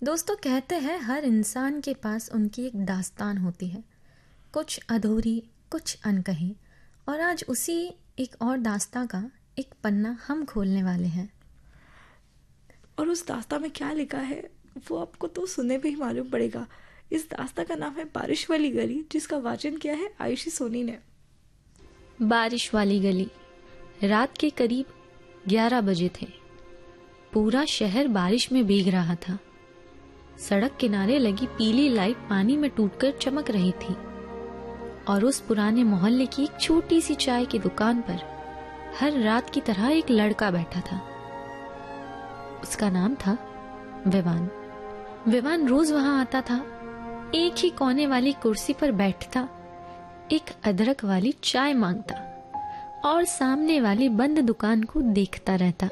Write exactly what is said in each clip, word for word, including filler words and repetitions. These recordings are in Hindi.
दोस्तों, कहते हैं हर इंसान के पास उनकी एक दास्तान होती है, कुछ अधूरी, कुछ अनकही। और आज उसी एक और दास्तां का एक पन्ना हम खोलने वाले हैं। और उस दास्तां में क्या लिखा है वो आपको तो सुनने पे ही मालूम पड़ेगा। इस दास्तां का नाम है बारिश वाली गली, जिसका वाचन किया है आयुषी सोनी ने। बारिश वाली गली। रात के करीब ग्यारह बजे थे। पूरा शहर बारिश में भीग रहा था। सड़क किनारे लगी पीली लाइट पानी में टूटकर चमक रही थी और उस पुराने मोहल्ले की एक छोटी सी चाय की दुकान पर हर रात की तरह एक लड़का बैठा था। उसका नाम था विवान। विवान रोज वहां आता था, एक ही कोने वाली कुर्सी पर बैठता, एक अदरक वाली चाय मांगता और सामने वाली बंद दुकान को देखता रहता।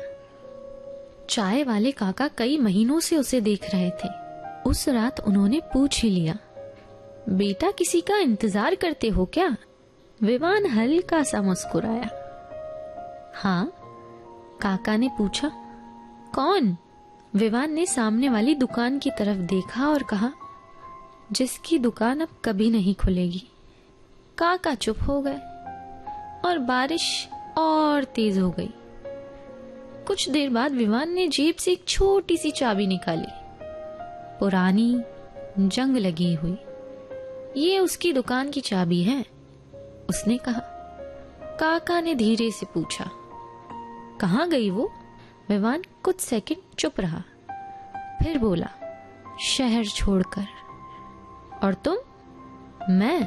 चाय वाले काका कई महीनों से उसे देख रहे थे। उस रात उन्होंने पूछ ही लिया, बेटा किसी का इंतजार करते हो क्या? विवान हल्का सा मुस्कुराया। हाँ, काका ने पूछा। कौन? विवान ने सामने वाली दुकान की तरफ देखा और कहा, जिसकी दुकान अब कभी नहीं खुलेगी। काका चुप हो गए और बारिश और तेज हो गई। कुछ देर बाद विवान ने जेब से एक छोटी सी चाबी निकाली, पुरानी, जंग लगी हुई। ये उसकी दुकान की चाबी है, उसने कहा। काका ने धीरे से पूछा, कहाँ गई वो? विवान कुछ सेकंड चुप रहा, फिर बोला, शहर छोड़कर। और तुम? मैं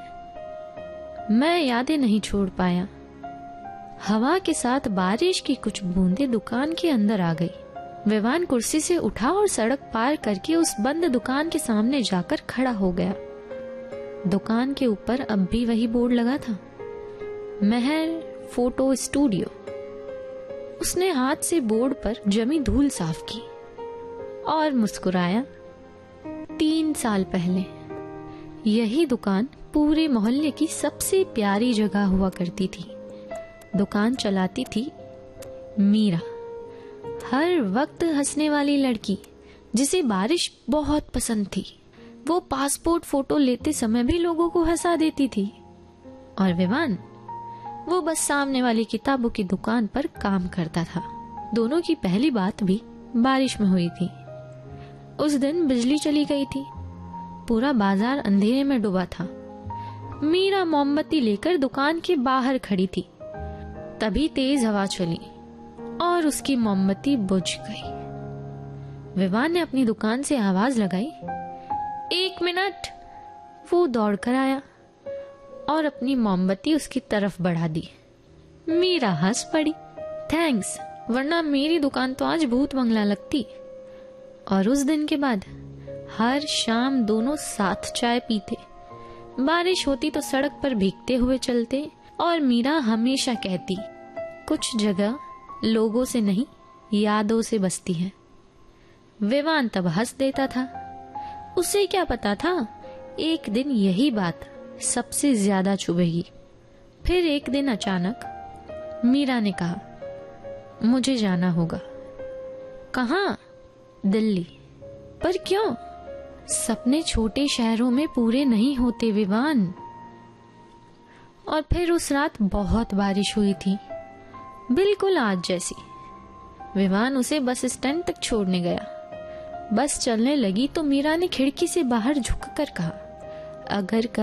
मैं यादें नहीं छोड़ पाया। हवा के साथ बारिश की कुछ बूंदें दुकान के अंदर आ गई। विवान कुर्सी से उठा और सड़क पार करके उस बंद दुकान के सामने जाकर खड़ा हो गया। दुकान के ऊपर अब भी वही बोर्ड लगा था, महर फोटो स्टूडियो। उसने हाथ से बोर्ड पर जमी धूल साफ की और मुस्कुराया। तीन साल पहले यही दुकान पूरे मोहल्ले की सबसे प्यारी जगह हुआ करती थी। दुकान चलाती थी मीरा, हर वक्त हंसने वाली लड़की जिसे बारिश बहुत पसंद थी। वो पासपोर्ट फोटो लेते समय भी लोगों को हंसा देती थी। और विवान, वो बस सामने वाली किताबों की दुकान पर काम करता था। दोनों की पहली बात भी बारिश में हुई थी। उस दिन बिजली चली गई थी, पूरा बाजार अंधेरे में डूबा था। मीरा मोमबत्ती लेकर दुकान के बाहर खड़ी थी। तभी तेज हवा चली और उसकी मोमबत्ती बुझ गई। विवान ने अपनी दुकान से आवाज लगाई, एक मिनट। वो दौड़कर आया और अपनी मोमबत्ती उसकी तरफ बढ़ा दी। मीरा हंस पड़ी, थैंक्स, वरना मेरी दुकान तो आज भूत बंगला लगती। और उस दिन के बाद हर शाम दोनों साथ चाय पीते। बारिश होती तो सड़क पर भीगते हुए चलते और मीरा हमेशा कहती, कुछ जगह लोगों से नहीं, यादों से बसती है। विवान तब हंस देता था। उसे क्या पता था, एक दिन यही बात सबसे ज्यादा चुभेगी। फिर एक दिन अचानक मीरा ने कहा, मुझे जाना होगा। कहाँ? दिल्ली। पर क्यों? सपने छोटे शहरों में पूरे नहीं होते विवान। और फिर उस रात बहुत बारिश हुई थी, बिल्कुल आज जैसी। विवान उसे बस स्टैंड तक छोड़ने गया। बस चलने लगी तो मीरा ने खिड़की से बाहर झुककर कहा, अगर